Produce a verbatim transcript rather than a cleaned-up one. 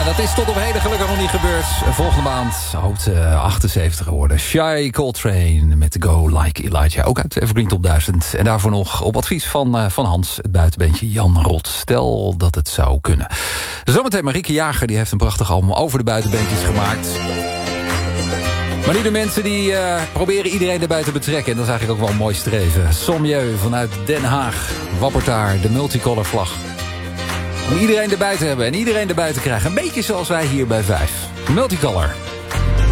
dat is tot op heden gelukkig nog niet gebeurd. Volgende maand hoopt uh, achtenzeventig geworden. Shy Coltrane met Go Like Elijah. Ook uit Evergreen Top duizend. En daarvoor nog op advies van, uh, van Hans, het buitenbeentje Jan Rot. Stel dat het zou kunnen. Zometeen Marieke Jager, die heeft een prachtig album over de buitenbeentjes gemaakt. Maar nu de mensen die uh, proberen iedereen erbij te betrekken. En dat is eigenlijk ook wel een mooi streven. Sommieu vanuit Den Haag wappert daar de multicolor vlag. Om iedereen erbij te hebben en iedereen erbij te krijgen. Een beetje zoals wij hier bij vijf. Multicolor.